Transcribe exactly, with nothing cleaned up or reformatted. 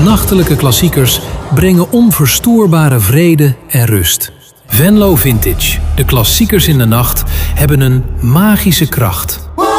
Nachtelijke klassiekers brengen onverstoorbare vrede en rust. Venlo Vintage, de klassiekers in de nacht, hebben een magische kracht.